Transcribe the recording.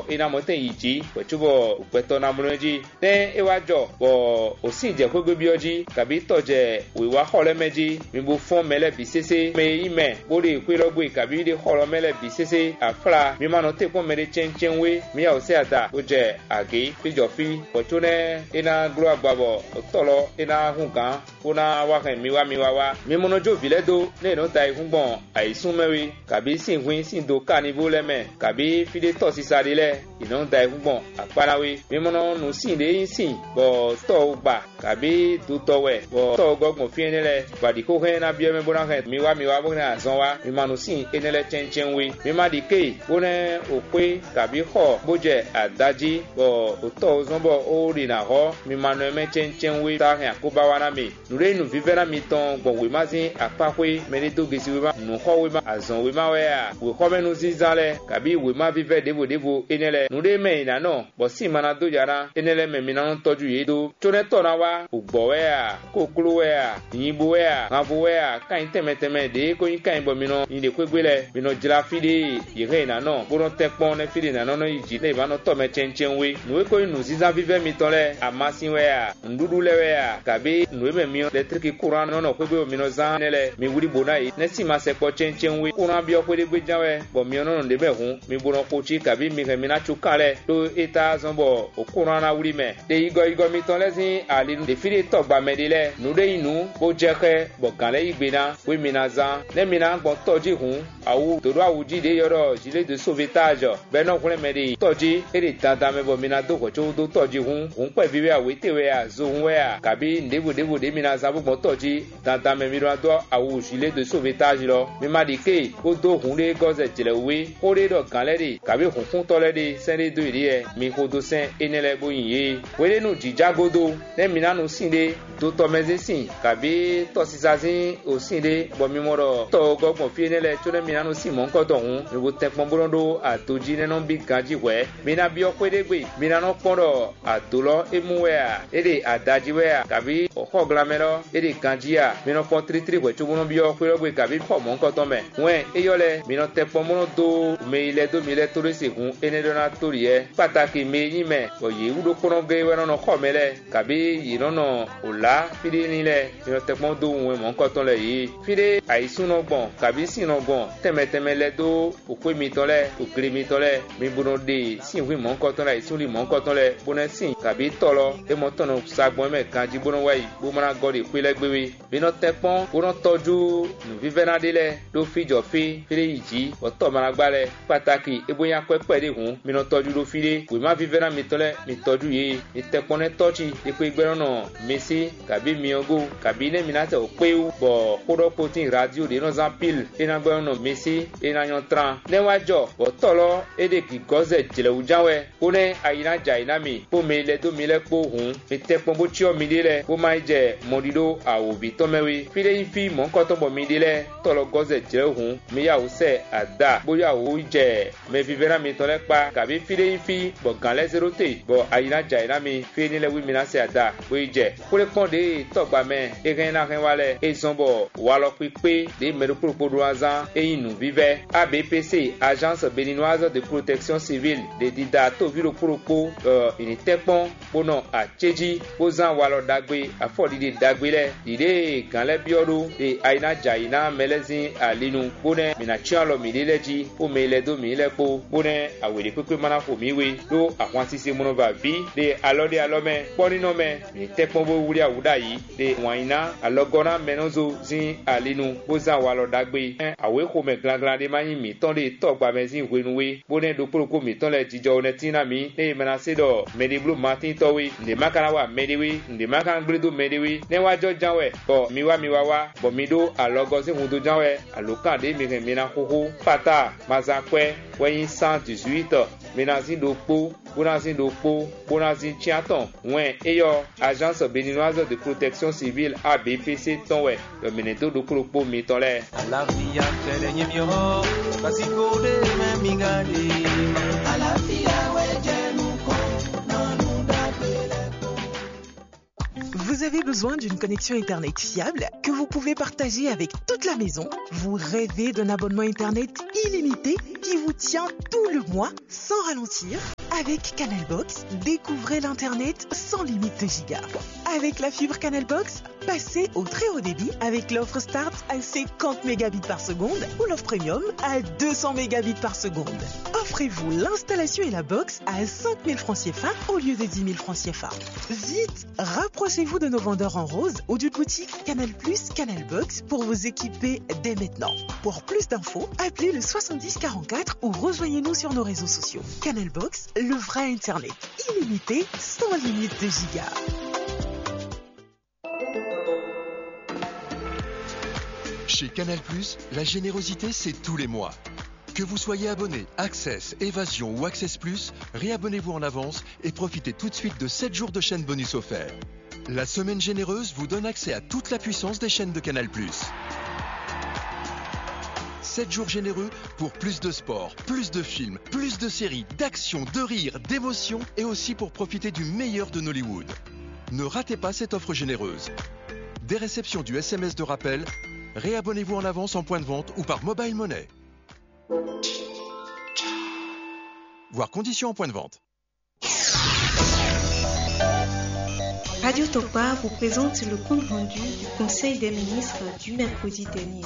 ina moten yiji wechubo upeto na mloji den ewajo bo osinje kwegbe bioji kabi toje wiwa hole meji mibu fon mele bisese me ime bori kwelogwe kabi de holo mele bisese afra mi mano te pon mele chenchenwe mi ya ose ada oje age pijofi wechune ina glo agbabo tolo ina hunkan kuna wahen miwa mi mono jo biledo ne no dai hungbon aisun mewi kabi sinwin sindo kanivo leme kabi fide tosisa dile ino dai hungbon aparawe mi mono nu sinde sin bo to gba kabi du towe bo to gogun fi enele badiko hen na bi me bona hen miwa bona azonwa mi manu sin enele chenchenwe mi ma dike bona ope kabi ho boje adaji bo to zombo o ri na ho mi manu me chenchenwe ta hen akobawa na mi nure nu vivera mi ton gbonwe mazin apakwe me do gesi we ma nu ho we ma azon we ma we a we ho me nu zizale kabi we ma vive devo enele nure me na no bo si mana do yara enele me mi na toju yedo chone to na wa ugbowe a kokluwe a yibuwe a ngabuwe a kan temeteme de ko yin kan bo mi no yin de kwegbele mi no jira fide yire na no bo no tekpon ne fide na no yiji le ba no to me chenchenwe nu ko nu ziza vive mi tole amasinwe a ndudu lewe a kabi nu me mi electric courant no kwegbe mi no zan nele mi wuri bona yi ne si ma se po chenchenwe courant bi okwe de gbejanwe bo mi no de be hun mi bo no ko chi kabi mi ke mi na chukale to eta zombo o courant na wuri me de igo mi ton lezin ali de fide to gba medile nu de inu bo jeke bo ganle igbena we mi na zan ne mi na gbon toji hun awu to do awuji de yoro gilet de sauvetage be no kunle medi toji ere dada me bo mi na do ko cho do toji hun pe biwe awe tewe a zo hun we a kabi ndebu de mi na zabu gbon toji dada me mi do awu gilet de sauvetage lo mi ma di ke o do hun de goze jele we o de do ganle de kabi hun to le de sen de do iri e mi ko do sen enele bo yin ye we de nu jijagodo ne mi na nu sinde do to mezi sin kabi to sisazin o sinde bo mi moro to gogbon fi enele to ne mi na nu sin mo nko to hun mi bo tepon borondo atoji ne no bi ganji we mi na bi okwedegbe mi na no pondo atolo emuwe a ede adaji we a kabi o glamelo ede ganji a mi no pon tritri we to mo bi okwedegbe kabi po mo nko to me wen eyole mi no tepon mo do me ile do mi ile to re se hun enele na tori e pataki me yin me oye udo kono ge we no ko mele kabi yirono ola fide ni le mi no tepon do wen mo nko to le yi fide aisun no gbon kabi sin no gbon temeteme le do okwe mi to le okre mi to le mi bono de sin wi mo nko to le isun li mo nko to le bono sin kabi tolo e mo tono sagbon me kanji bono wa yi bo mana gode pe le gbewe mi no tepon bono toju nu vivena de le do fijo fi fide yiji o to mana gbale pataki eboya pepe de hun mi no toju do fide we ma vivena mi to le mi toju yi mi tepon ne tochi de pe gbero no mesi kabi mi ogo kabi ne mi na te o pe u bo kodo potin radio de no zan pile e na gbero no mesi e na yon tran ne wajo bo tolo e de ki goze jele ujanwe ko ne ayina jaina mi po me le do mi le po hun mi tepon bo chi o mi de le ko ma je modido awo bi to mewi fide yin fi mo nko to bo mi de le tolo goze jele hun mi ya o se ada bo ya o je me vivera mi to le pa kabi fide yin fi bo ganle zero te bo ayina jaina mi fi ni le wi mi na se ada bo je ko le pon de to gba me e gen na gen wale e zombo wa lo pipe de meru propodo azan e inu vive ABPC Agence béninoise de protection civile de dida to viro propo ini tepon bono a cheji ozan walo dagbe afodi de dagbe le ide ganle biodo e aina jaina melezin alinu bone mina chialo mideleji o mele do mi lepo bone awele pepe mana fo miwe do àwọn sise mono ba bi de alome poni no me ni tepon bo wuri awuda yi de waina alogona menozo zin alinu ozan walo dagbe awe ko me glanglan de mayin mi ton de to gba mezin wenuwe bone do proko mi ton le jijo netina mi ne menase do mediblu martin towe nde makana wa mediwe nde makan gledo mediwe ne wajo janwe bo miwa bo mido alogo se hundo janwe alokan de mi mina koko pata mazakwe weyin 118 menazin do po bonazin chiaton wen eyo Agence béninoise de protection civile ABPC tonwe le meneto do propo mi ton le la vie a fait les mieux parce que de me migadi à la vie a ouais nous con non nous d'appeler. Vous avez avez besoin d'une connexion Internet fiable que vous pouvez partager avec toute la maison? Vous rêvez d'un abonnement Internet illimité qui vous tient tout le mois sans ralentir? Avec Canalbox, découvrez l'Internet sans limite de gigas. Avec la fibre Canalbox, passez au très haut débit avec l'offre Start à 50 mégabits par seconde ou l'offre Premium à 200 mégabits par seconde. Offrez-vous l'installation et la box à 5 000 francs CFA au lieu de 10 000 francs CFA. Vite, rapprochez-vous de nos vendeurs en rose ou d'une boutique Canal+, Canalbox pour vous équiper dès maintenant. Pour plus d'infos, appelez le 70 44 ou rejoignez-nous sur nos réseaux sociaux. Canalbox, le vrai Internet, illimité, sans limite de gigas. Chez Canal+, la générosité, c'est tous les mois. Que vous soyez abonné Access, Évasion ou Access+, réabonnez-vous en avance et profitez tout de suite de 7 jours de chaîne bonus offerts. La semaine généreuse vous donne accès à toute la puissance des chaînes de Canal+. 7 jours généreux pour plus de sport, plus de films, plus de séries, d'action, de rire, d'émotion et aussi pour profiter du meilleur de Nollywood. Ne ratez pas cette offre généreuse. Dès réception du SMS de rappel, réabonnez-vous en avance en point de vente ou par Mobile Money. Voir conditions en point de vente. Radio Topa vous présente le compte rendu du Conseil des ministres du mercredi dernier.